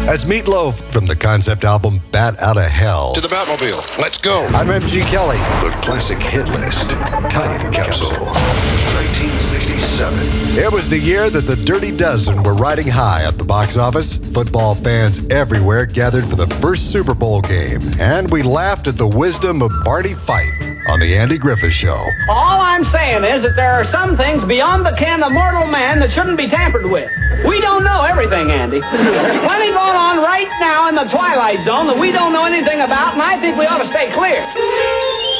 That's Meatloaf from the concept album Bat Outta Hell. To the Batmobile. Let's go. I'm MG Kelly. The classic hit list. Time Capsule. 1967. It was the year that the Dirty Dozen were riding high at the box office. Football fans everywhere gathered for the first Super Bowl game. And we laughed at the wisdom of Barney Fife on The Andy Griffith Show. All I'm saying is that there are some things beyond the ken of mortal man that shouldn't be tampered with. We don't know everything, Andy. There's plenty going on right now in the Twilight Zone that we don't know anything about, and I think we ought to stay clear.